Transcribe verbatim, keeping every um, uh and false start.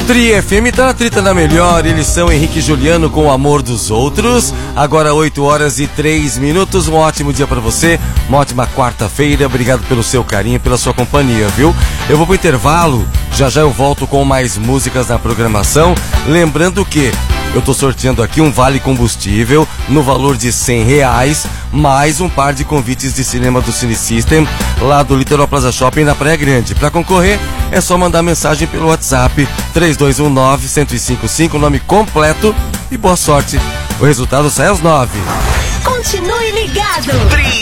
Tri F M tá na trita na melhor, eles são Henrique e Juliano com o amor dos outros. Agora oito horas e três minutos, um ótimo dia pra você, uma ótima quarta-feira, obrigado pelo seu carinho, pela sua companhia, viu? Eu vou pro intervalo, já já eu volto com mais músicas na programação, lembrando que eu tô sorteando aqui um vale combustível no valor de cem reais, mais um par de convites de cinema do Cine System, lá do Litoral Plaza Shopping na Praia Grande. Para concorrer, é só mandar mensagem pelo WhatsApp três dois um nove, um zero cinco cinco, nome completo e boa sorte. O resultado sai às nove. Continue ligado.